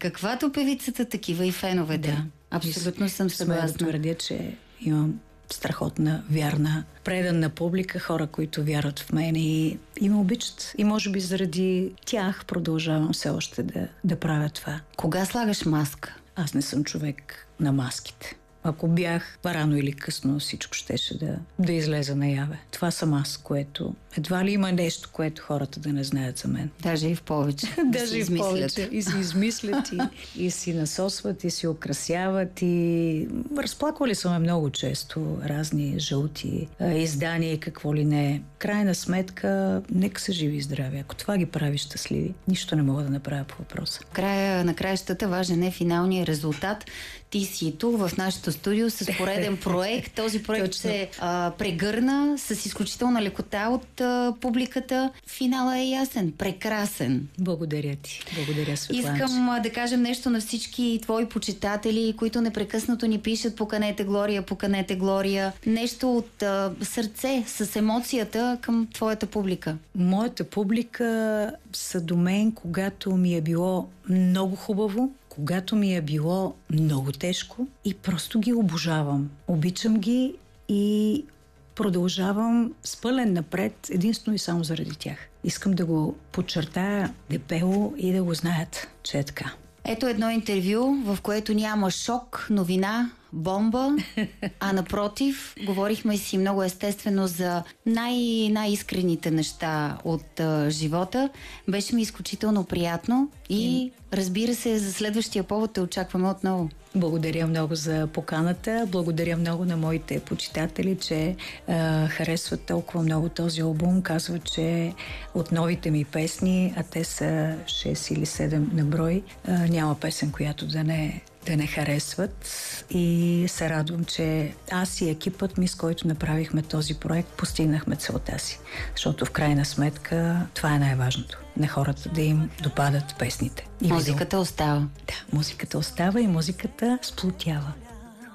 Каквато певицата, такива и феновете. Да. Абсолютно съм Смея съгласна. да твърдя, че имам страхотна, вярна, преданна публика, хора, които вярват в мен и ме обичат. И може би заради тях продължавам все още да правя това. Кога слагаш маска? Аз не съм човек на маските. Ако бях, рано или късно всичко щеше да излезе наяве. Това съм аз, което едва ли има нещо, което хората да не знаят за мен. Даже и в повече. Даже и в повече. И си измислят, и си насосват, и си украсяват, и разплаквали са ме много често разни жълти издания и какво ли не. Крайна сметка, нека са живи и здрави. Ако това ги прави щастливи, нищо не мога да направя по въпроса. Края на краищата важен е финалният резултат. Ти си тук в нашото студио с пореден проект. Този проект се прегърна с изключителна лекота от публиката. Финала е ясен, прекрасен. Благодаря ти. Благодаря, Светлана. Искам да кажем нещо на всички твои почитатели, които непрекъснато ни пишат: поканете Глория, поканете Глория. Нещо от сърце, с емоцията към твоята публика. Моята публика са до мен, когато ми е било много хубаво, когато ми е било много тежко и просто ги обожавам. Обичам ги и продължавам с пълен напред единствено и само заради тях. Искам да го подчертая дебело и да го знаят, че е така. Ето едно интервю, в което няма шок, новина, бомба, а напротив, говорихме си много естествено за най-искрените неща от живота. Беше ми изключително приятно и разбира се, за следващия повод те очакваме отново. Благодаря много за поканата. Благодаря много на моите почитатели, че харесват толкова много този албум. Казват, че от новите ми песни, а те са 6 или 7 на брой, няма песен, която да не харесват, и се радвам, че аз и екипът ми, с който направихме този проект, постигнахме целта си. Защото в крайна сметка това е най-важното. На хората да им допадат песните. Музиката остава. Да, музиката остава и музиката сплотява.